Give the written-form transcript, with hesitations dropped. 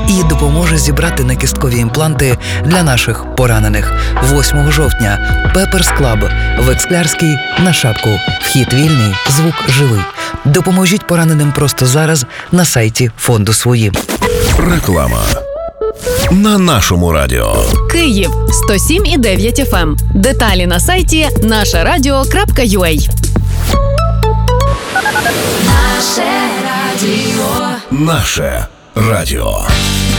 і допоможе зібрати накісткові імпланти для наших поранених. 8 жовтня. Pepper's Club в Ексклярській на Шапку. Вхід вільний, звук живий. Допоможіть пораненим просто зараз на сайті фонду «Свої». Реклама. На нашому радіо. Київ 107,9 FM. Деталі на сайті нашерадіо.ua. Наше радіо.